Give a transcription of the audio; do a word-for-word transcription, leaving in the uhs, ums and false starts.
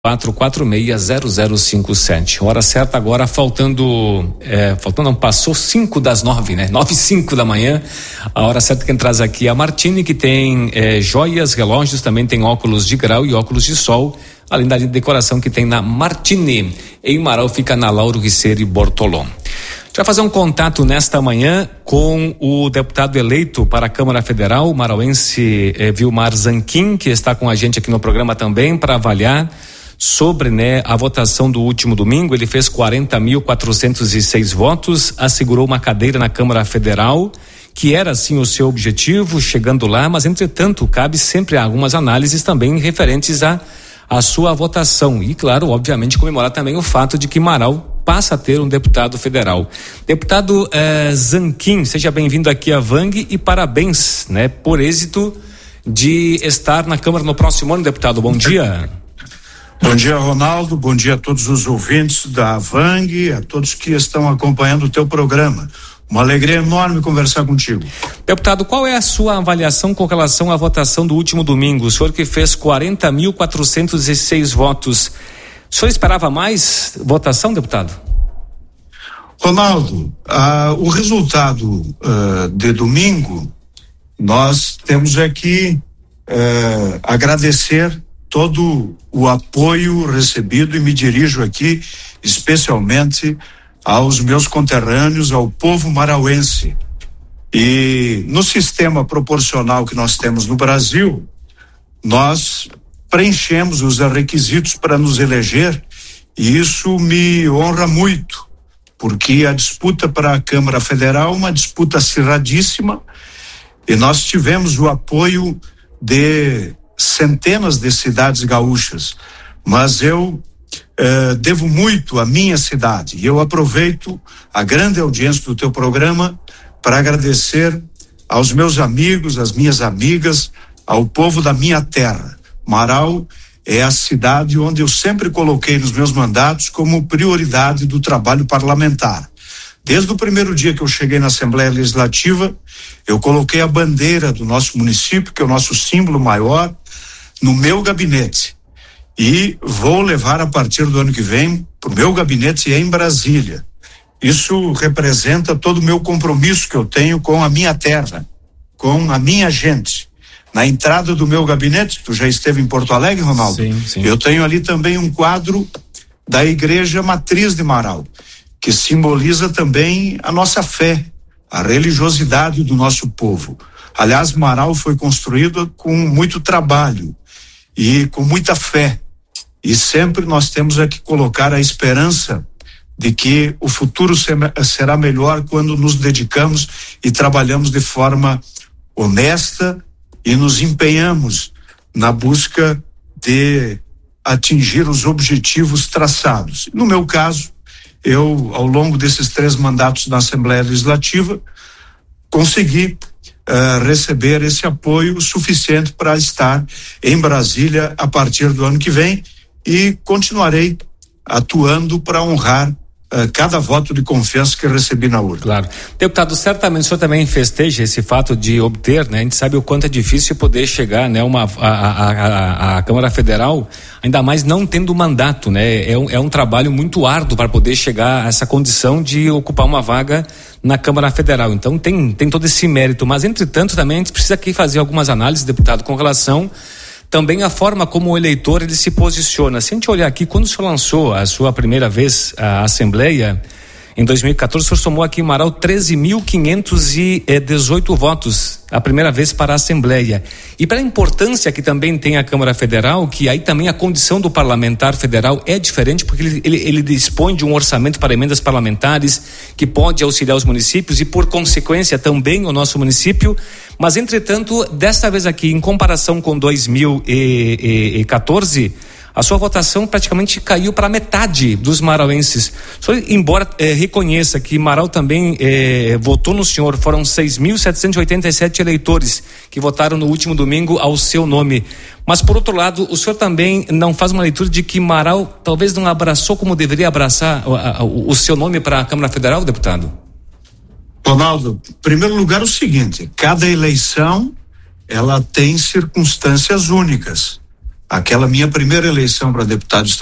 quatro quatro seis zero zero cinco sete. Hora certa agora, faltando, é, faltando não, passou cinco das nove, né? Nove e cinco da manhã. A hora certa quem traz aqui é a Martini, que tem é, joias, relógios, também tem óculos de grau e óculos de sol, além da decoração que tem na Martini. Em Marau fica na Lauro Riceiro Bortolom. A gente vai fazer um contato nesta manhã com o deputado eleito para a Câmara Federal, o marauense eh, Vilmar Zanquim, que está com a gente aqui no programa também para avaliar sobre, né, a votação do último domingo. Ele fez quarenta mil quatrocentos e seis votos, assegurou uma cadeira na Câmara Federal, que era sim o seu objetivo, chegando lá, mas entretanto cabe sempre algumas análises também referentes a a sua votação e, claro, obviamente comemorar também o fato de que Marau passa a ter um deputado federal. Deputado eh, Zanquim, seja bem-vindo aqui à Vang e parabéns, né, por êxito de estar na Câmara no próximo ano, deputado. Bom dia. Bom dia, Ronaldo. Bom dia a todos os ouvintes da Vang, a todos que estão acompanhando o teu programa. Uma alegria enorme conversar contigo. Deputado, qual é a sua avaliação com relação à votação do último domingo? O senhor que fez quarenta mil quatrocentos e seis votos. O senhor esperava mais votação, deputado? Ronaldo, ah, o resultado ah, de domingo, nós temos aqui ah, agradecer todo o apoio recebido, e me dirijo aqui especialmente aos meus conterrâneos, ao povo marauense. E no sistema proporcional que nós temos no Brasil, nós preenchemos os requisitos para nos eleger, e isso me honra muito, porque a disputa para a Câmara Federal é uma disputa acirradíssima, e nós tivemos o apoio de centenas de cidades gaúchas, mas eu Uh, devo muito à minha cidade, e eu aproveito a grande audiência do teu programa para agradecer aos meus amigos, às minhas amigas, ao povo da minha terra. Marau é a cidade onde eu sempre coloquei nos meus mandatos como prioridade do trabalho parlamentar. Desde o primeiro dia que eu cheguei na Assembleia Legislativa, eu coloquei a bandeira do nosso município, que é o nosso símbolo maior, no meu gabinete. E vou levar a partir do ano que vem para o meu gabinete em Brasília. Isso representa todo o meu compromisso que eu tenho com a minha terra, com a minha gente. Na entrada do meu gabinete, tu já esteve em Porto Alegre, Ronaldo? Sim, sim. Eu tenho ali também um quadro da Igreja Matriz de Marau, que simboliza também a nossa fé, a religiosidade do nosso povo. Aliás, Marau foi construída com muito trabalho e com muita fé, e sempre nós temos é que colocar a esperança de que o futuro será melhor quando nos dedicamos e trabalhamos de forma honesta e nos empenhamos na busca de atingir os objetivos traçados. No meu caso, eu, ao longo desses três mandatos na Assembleia Legislativa, consegui Uh, receber esse apoio suficiente para estar em Brasília a partir do ano que vem, e continuarei atuando para honrar uh, cada voto de confiança que recebi na urna. Claro. Deputado, certamente o senhor também festeja esse fato de obter, né? A gente sabe o quanto é difícil poder chegar, né? Uma, a, a, a, a Câmara Federal, ainda mais não tendo mandato, né? É um, é um trabalho muito árduo para poder chegar a essa condição de ocupar uma vaga na Câmara Federal. Então tem, tem todo esse mérito, mas entretanto também a gente precisa aqui fazer algumas análises, deputado, com relação também à forma como o eleitor ele se posiciona. Se a gente olhar aqui, quando o senhor lançou a sua primeira vez a Assembleia, em dois mil e quatorze, o senhor somou aqui em Marau treze mil quinhentos e dezoito votos, a primeira vez para a Assembleia. E para a importância que também tem a Câmara Federal, que aí também a condição do parlamentar federal é diferente, porque ele, ele, ele dispõe de um orçamento para emendas parlamentares que pode auxiliar os municípios e, por consequência, também o nosso município. Mas, entretanto, desta vez aqui, em comparação com dois mil e quatorze, a sua votação praticamente caiu para metade dos marauenses. O senhor, embora eh, reconheça que Marau também eh, votou no senhor, foram seis mil setecentos e oitenta e sete eleitores que votaram no último domingo ao seu nome. Mas, por outro lado, o senhor também não faz uma leitura de que Marau talvez não abraçou como deveria abraçar o, a, o, o seu nome para a Câmara Federal, deputado? Ronaldo, em primeiro lugar, o seguinte: cada eleição ela tem circunstâncias únicas. aquela minha primeira eleição para deputado estadual